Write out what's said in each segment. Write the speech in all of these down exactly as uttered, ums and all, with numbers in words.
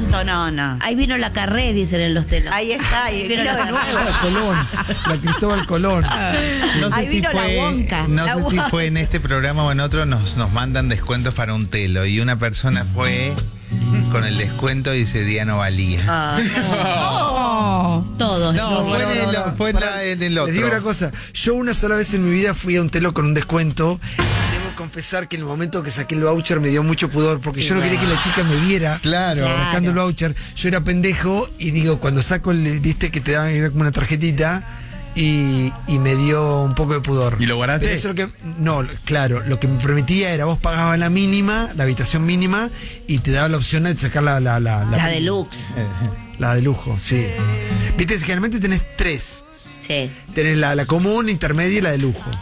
tanto, no, no. Ahí vino la Carré, dicen en los telos. Ahí está, ahí Vino vino la de nuevo. La Colón, la Cristóbal Colón. No sé Ahí si vino la fue, Wonka. no La sé si Wonka. fue en este programa o en otro, nos, nos mandan descuentos para un telo. Y una persona fue con el descuento y ese día no valía. Ah, Oh, todos. No, fue, no, en, el, no, no. fue en, Pará, la- en el Les digo una otro. cosa, yo una sola vez en mi vida fui a un telo con un descuento. Debo confesar que en el momento que saqué el voucher me dio mucho pudor, porque yo no quería que la chica me viera Claro. sacando el voucher. Yo era pendejo y digo, cuando saco el, viste que te daban era como una tarjetita, y, y me dio un poco de pudor. ¿Y lo guardaste? Pero eso es lo que, no, claro, lo que me permitía era vos pagabas la mínima, la habitación mínima, y te daba la opción de sacar la, la, la, La deluxe. la de lujo, sí. Viste, generalmente tenés tres. Sí. Tenés la, la común, intermedia y la de lujo.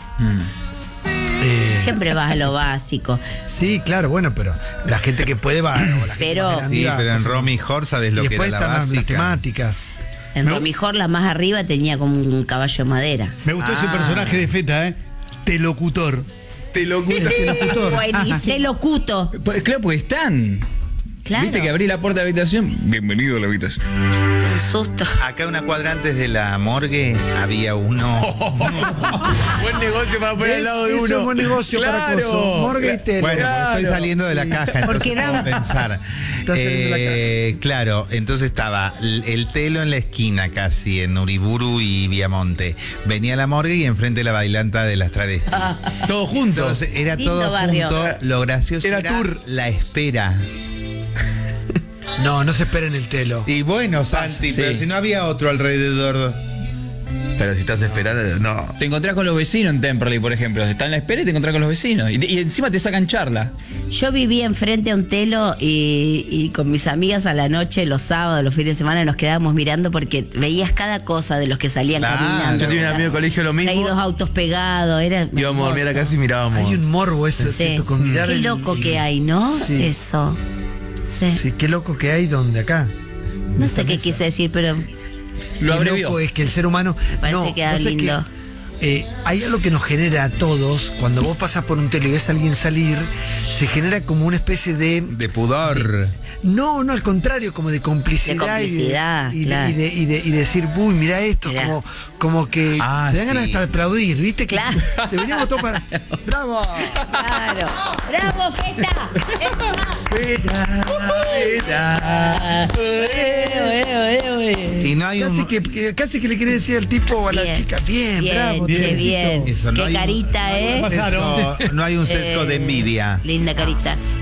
Eh, Siempre vas a lo básico. sí, claro, bueno, pero la gente que puede va. o la gente Pero- más grande Sí, va, pero en pues, Romy Hor sabes y lo que era después la están las, las básica. temáticas. En Me- Romijor, la más arriba, tenía como un caballo de madera. Me gustó ese Ah. personaje de Feta, ¿eh? Telocutor. Telocutor. Buenísimo. Te locuto. Pues, claro, porque están. Claro. Viste que abrí la puerta de la habitación. Bienvenido a la habitación. Un susto. Acá una cuadra antes de la morgue había uno. Buen negocio para poner al lado de Eso uno. es buen negocio para Claro. Coso. Morgue y telo. Bueno, porque estoy saliendo de la caja, Porque entonces da- puedo pensar. Estás saliendo de la Eh, claro, entonces estaba el, el telo en la esquina casi, en Uriburu y Viamonte. Venía la morgue y enfrente la bailanta de las travestis. Todo junto. Entonces era Lindo todo barrio. junto. Lo gracioso Era era, tour. la espera. No, no se esperen el telo. Y bueno, Santi, Sí. pero si no había otro alrededor. Pero si estás esperando, no. Te encontrás con los vecinos en Temperley, por ejemplo. Estás en la espera y te encontrás con los vecinos. Y, te- y encima te sacan charla. Yo vivía enfrente a un telo y, y con mis amigas a la noche, los sábados, los fines de semana, nos quedábamos mirando porque veías cada cosa de los que salían Claro. caminando. Yo tenía un amigo de colegio lo mismo. Hay dos autos pegados, era Íbamos a dormir a la hermoso. casa y mirábamos. Hay un morbo ese, Sí. ¿cierto? Con mirar Qué el- loco el- que hay, ¿no? Sí. Eso. Sí. Sí, qué loco que hay donde acá. No sé qué quise decir, pero Lo Qué abrevió. loco es que el ser humano. parece no, que da vos sabés lindo. que, eh, hay algo que nos genera a todos, cuando vos pasas por un tele y ves a alguien salir, se genera como una especie de. De pudor. No, no, al contrario, como de complicidad. De complicidad, y de, y de- claro. y de, y de- y decir, uy, mira esto, Mirá. como, como que Ah, te dan ganas sí. hasta de aplaudir, ¿viste? Que Claro. deberíamos todos para. ¡Bravo! claro. ¡Bravo, Feta! Y no hay Casi un. que, que- casi que le quiere decir al tipo o a la Bien. chica, bien, Bien, bravo, che, te felicito. bien. Eso, no Qué hay- carita, ¿eh? Pasaron. Eso, no hay un sesgo de Eh, envidia. Linda carita.